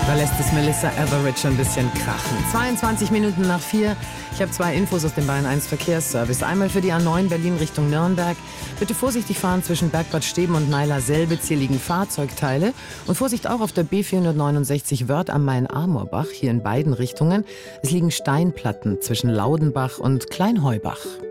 Da lässt es Melissa Etheridge ein bisschen krachen. 22 Minuten nach 4. Ich habe 2 Infos aus dem Bayern 1 Verkehrsservice. Einmal für die A9 Berlin Richtung Nürnberg. Bitte vorsichtig fahren zwischen Bergbad Steben und Meiler-Selbitz. Hier liegen Fahrzeugteile. Und Vorsicht auch auf der B469 Wörth am Main-Amorbach. Hier in beiden Richtungen. Es liegen Steinplatten zwischen Laudenbach und Kleinheubach.